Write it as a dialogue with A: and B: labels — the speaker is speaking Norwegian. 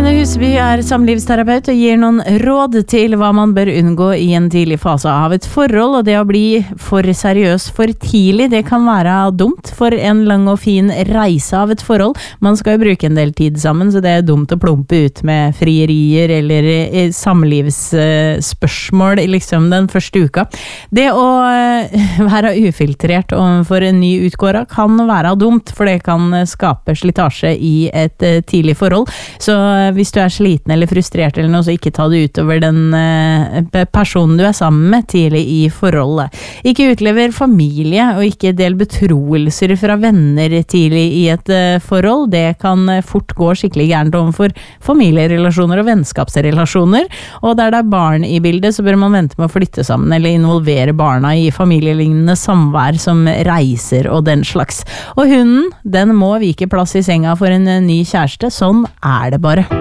A: Karoline Huseby samlivsterapeut og gir noen råd til hva man bør unngå i en tidlig fase av et forhold, og det å bli for seriøs for tidlig, det kan være dumt for en lang og fin reise av et forhold. Man skal jo bruke en del tid sammen, så det er dumt å plumpe ut med frierier eller samlivsspørsmål liksom den første uka. Det å være ufiltrert overfor en ny utkåret kan være dumt, for det kan skape slitasje i et tidlig forhold. Så hvis du sliten eller frustrert eller noe, så ikke ta det utover den personen du sammen med tidlig i forholdet. Ikke utlever familie, og ikke del betroelser fra venner tidlig i et forhold. Det kan fort gå skikkelig gærent overfor familierelasjoner og vennskapsrelasjoner. Og der det barn i bildet, så bør man vente med å flytte sammen eller involvere barna i familielignende samvær som reiser og den slags. Og hunden, den må vike plass i senga for en ny kjæreste. Sånn det bare.